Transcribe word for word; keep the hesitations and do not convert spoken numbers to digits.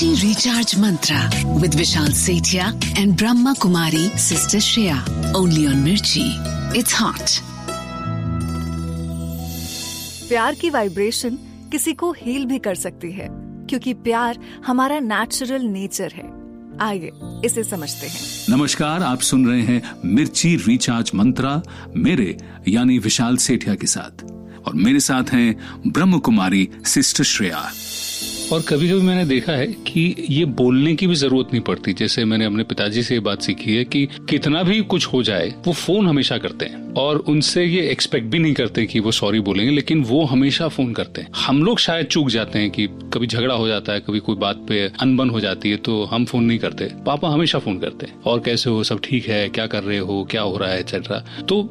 Mirchi Recharge Mantra with Vishal Sethia and Brahma Kumari Sister Shreya. Only on Mirchi. It's hot. प्यार की vibration किसी को heal भी कर सकती है, क्योंकि प्यार हमारा नेचुरल नेचर है। आइए इसे समझते हैं। नमस्कार, आप सुन रहे हैं मिर्ची रिचार्ज मंत्रा मेरे यानी विशाल सेठिया के साथ, और मेरे साथ हैं ब्रह्म कुमारी सिस्टर श्रेया। और कभी कभी मैंने देखा है कि ये बोलने की भी जरूरत नहीं पड़ती। जैसे मैंने अपने पिताजी से ये बात सीखी है कि कितना भी कुछ हो जाए वो फोन हमेशा करते हैं, और उनसे ये एक्सपेक्ट भी नहीं करते कि वो सॉरी बोलेंगे, लेकिन वो हमेशा फोन करते हैं। हम लोग शायद चूक जाते हैं कि कभी झगड़ा हो जाता है, कभी कोई बात पे अनबन हो जाती है तो हम फोन नहीं करते। पापा हमेशा फोन करते हैं, और कैसे हो, सब ठीक है, क्या कर रहे हो, क्या हो रहा है, एक्सेट्रा। तो